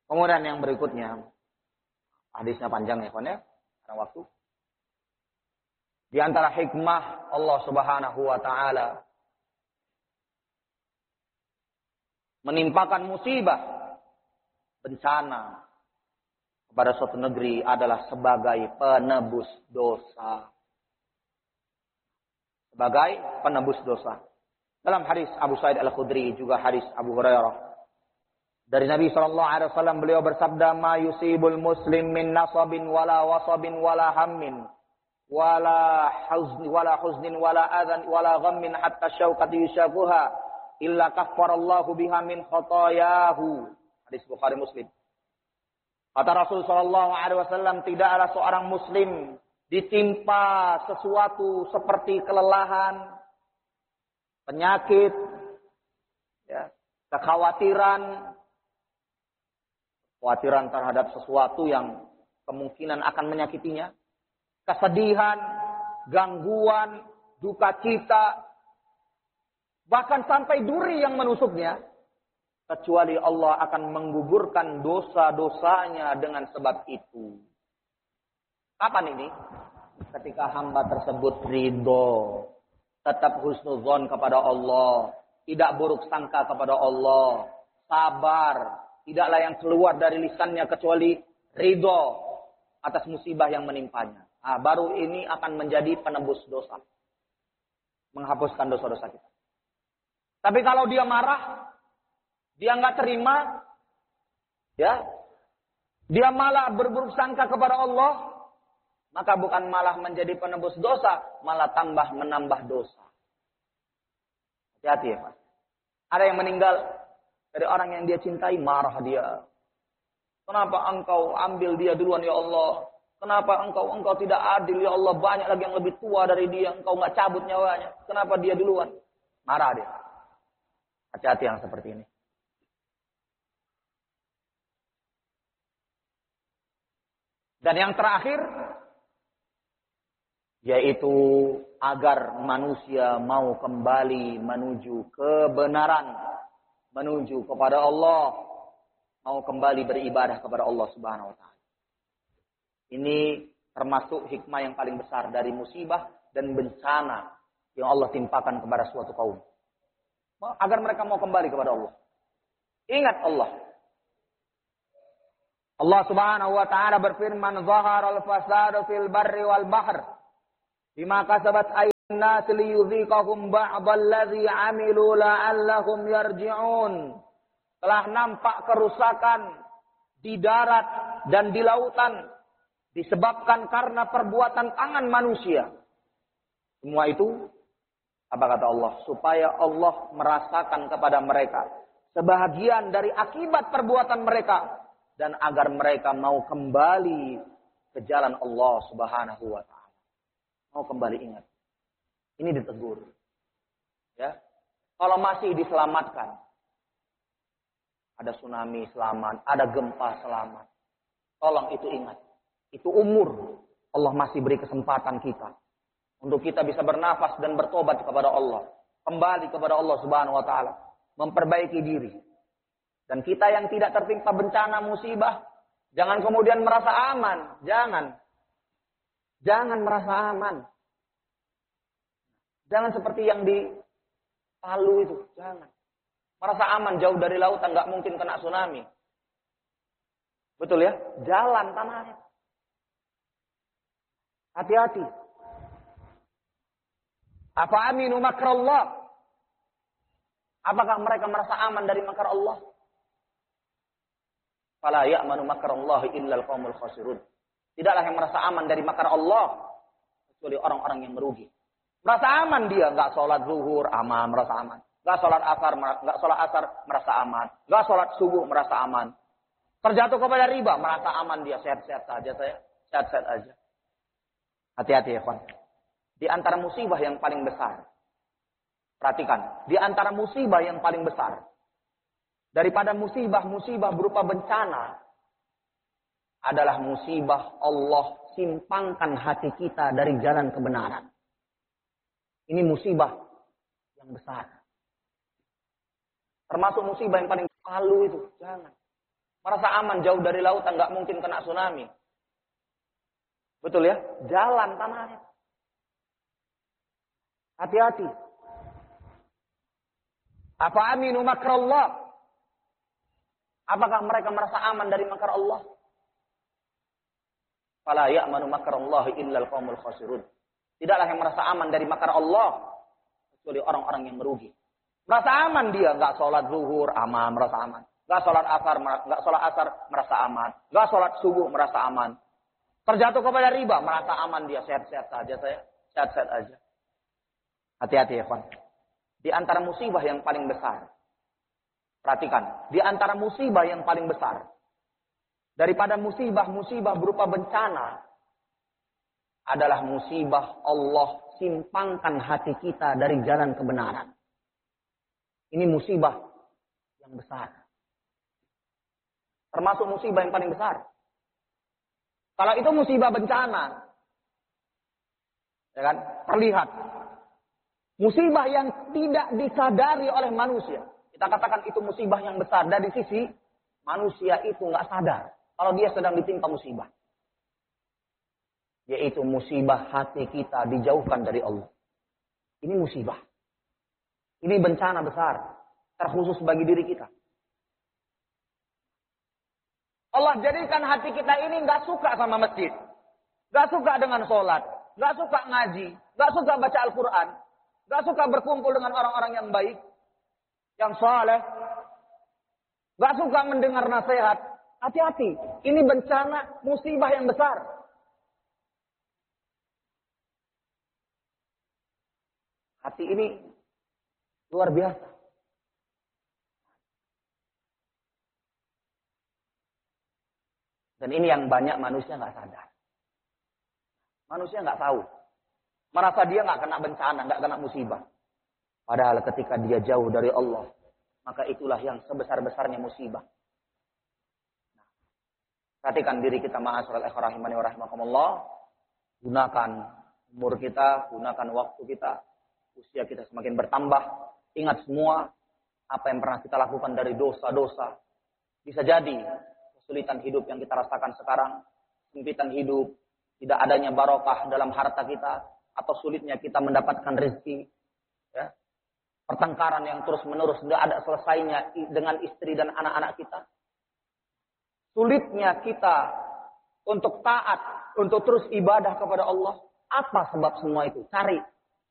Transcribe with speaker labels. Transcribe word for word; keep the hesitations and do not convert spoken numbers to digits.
Speaker 1: Kemudian yang berikutnya, hadisnya panjang ya kawan ya, karena waktu. Di antara hikmah Allah Subhanahu wa taala menimpakan musibah, bencana kepada suatu negeri adalah sebagai penebus dosa. Sebagai penebus dosa. Dalam hadis Abu Sa'id Al-Khudri juga hadis Abu Hurairah dari Nabi sallallahu alaihi wasallam, beliau bersabda, "Ma yusibul muslim min nasabin wala wasabin wala hammin wala huzni wala huznin wala adhan wala ghammin hatta syauqati yushaquha illa kaffarallahu biha min khotayahu." Hadis Bukhari Muslim. Kata Rasul sallallahu alaihi wasallam, tidaklah seorang muslim ditimpa sesuatu seperti kelelahan, penyakit, ya, kekhawatiran, kekhawatiran terhadap sesuatu yang kemungkinan akan menyakitinya, kesedihan, gangguan, duka cita, bahkan sampai duri yang menusuknya, kecuali Allah akan menggugurkan dosa-dosanya dengan sebab itu. Kapan ini? Ketika hamba tersebut ridho, tetap husnuzon kepada Allah, tidak buruk sangka kepada Allah, sabar, tidaklah yang keluar dari lisannya kecuali ridho atas musibah yang menimpanya. Nah, baru ini akan menjadi penebus dosa, menghapuskan dosa-dosa kita. Tapi kalau dia marah, dia nggak terima, ya, dia malah berburuk sangka kepada Allah, maka bukan malah menjadi penebus dosa, malah tambah menambah dosa. Hati-hati ya Pak. Ada yang meninggal dari orang yang dia cintai, marah dia. Kenapa engkau ambil dia duluan ya Allah? Kenapa engkau engkau tidak adil ya Allah? Banyak lagi yang lebih tua dari dia, engkau nggak cabut nyawanya. Kenapa dia duluan? Marah dia. Hati-hati yang seperti ini. Dan yang terakhir, yaitu agar manusia mau kembali menuju kebenaran, menuju kepada Allah, mau kembali beribadah kepada Allah Subhanahu wa taala. Ini termasuk hikmah yang paling besar dari musibah dan bencana yang Allah timpakan kepada suatu kaum. Agar mereka mau kembali kepada Allah. Ingat Allah. Allah Subhanahu wa taala berfirman, "Zaharal fasadu fil barri wal bahr bima kasabat aydin nas liyudhiqahum ba'dallazi 'amilu la'allahum yarji'un." Telah nampak kerusakan di darat dan di lautan disebabkan karena perbuatan tangan manusia. Semua itu, apa kata Allah? Supaya Allah merasakan kepada mereka sebahagian dari akibat perbuatan mereka, dan agar mereka mau kembali ke jalan Allah Subhanahu wa taala. Mau kembali ingat. Ini ditegur. Ya. Kalau masih diselamatkan, ada tsunami selamat, ada gempa selamat. Tolong itu ingat. Itu umur. Allah masih beri kesempatan kita untuk kita bisa bernafas dan bertobat kepada Allah, kembali kepada Allah Subhanahu wa taala, memperbaiki diri. Dan kita yang tidak tertimpa bencana musibah, jangan kemudian merasa aman. Jangan. Jangan merasa aman. Jangan seperti yang di Palu itu. Jangan. Merasa aman jauh dari lautan, nggak mungkin kena tsunami. Betul ya? Jalan tanahnya. Hati-hati. Apa aminu makrallah? Apakah mereka merasa aman dari makar Allah? Fala ya'manu makrallahi illal qaumul khasirun. Tidaklah yang merasa aman dari makar Allah kecuali orang-orang yang merugi. Merasa aman dia, enggak salat zuhur, aman, merasa aman. Enggak salat asar, enggak salat asar, merasa aman. Enggak salat subuh, merasa aman. Terjatuh kepada riba, merasa aman dia, sehat-sehat saja saya, sehat-sehat aja. Hati-hati ya, kawan. Di antara musibah yang paling besar. Perhatikan, di antara musibah yang paling besar daripada musibah-musibah berupa bencana adalah musibah Allah simpangkan hati kita dari jalan kebenaran. Ini musibah yang besar. Termasuk musibah yang paling palu itu. Jangan. Merasa aman jauh dari lautan, nggak mungkin kena tsunami. Betul ya? Jalan tanahnya. Hati-hati. Apa aminu makrallah? Apakah mereka merasa aman dari makar Allah? Fala ya'manu makrallahi illa al-qaumul khasirun. Tidaklah yang merasa aman dari makar Allah kecuali orang-orang yang merugi. Merasa aman dia, enggak sholat zuhur, aman, merasa aman. Enggak sholat asar, enggak sholat asar, merasa aman. Enggak sholat subuh, merasa aman. Terjatuh kepada riba, merasa aman dia, sehat-sehat saja saya, sehat-sehat aja. Hati-hati ya, kawan. Di antara musibah yang paling besar, perhatikan, di antara musibah yang paling besar, daripada musibah-musibah berupa bencana, adalah musibah Allah simpangkan hati kita dari jalan kebenaran. Ini musibah yang besar. Termasuk musibah yang paling besar. Kalau itu musibah bencana, ya kan? Terlihat. Musibah yang tidak disadari oleh manusia. Kita katakan itu musibah yang besar. Dari sisi manusia itu nggak sadar kalau dia sedang ditimpa musibah. Yaitu musibah hati kita dijauhkan dari Allah. Ini musibah. Ini bencana besar, terkhusus bagi diri kita. Allah jadikan hati kita ini nggak suka sama masjid, nggak suka dengan sholat, nggak suka ngaji, nggak suka baca Al-Quran, nggak suka berkumpul dengan orang-orang yang baik, yang saleh, nggak suka mendengar nasihat. Hati-hati, ini bencana musibah yang besar. Hati ini luar biasa. Dan ini yang banyak manusia nggak sadar. Manusia nggak tahu. Merasa dia nggak kena bencana, nggak kena musibah. Padahal ketika dia jauh dari Allah, maka itulah yang sebesar-besarnya musibah. Nah, perhatikan diri kita, ma'asyiral ikhwah rahimani wa rahimakumullah. Gunakan umur kita, gunakan waktu kita. Usia kita semakin bertambah. Ingat semua apa yang pernah kita lakukan dari dosa-dosa. Bisa jadi kesulitan hidup yang kita rasakan sekarang, kesempitan hidup, tidak adanya barokah dalam harta kita, atau sulitnya kita mendapatkan rezeki, ya, pertengkaran yang terus-menerus tidak ada selesainya dengan istri dan anak-anak kita, sulitnya kita untuk taat, untuk terus ibadah kepada Allah. Apa sebab semua itu? Cari.